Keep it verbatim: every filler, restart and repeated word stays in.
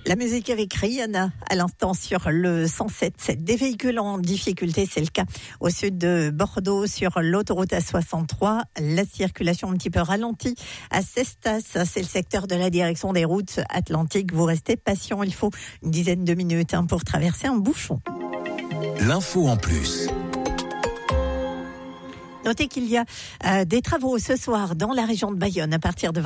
La musique avec Rihanna à l'instant sur le cent sept sept. Des véhicules en difficulté, c'est le cas au sud de Bordeaux sur l'autoroute A soixante-trois. La circulation un petit peu ralentie à Cestas, c'est le secteur de la direction des routes atlantiques. Vous restez patient, il faut une dizaine de minutes hein, pour traverser un bouchon. L'info en plus. Notez qu'il y a euh, des travaux ce soir dans la région de Bayonne à partir de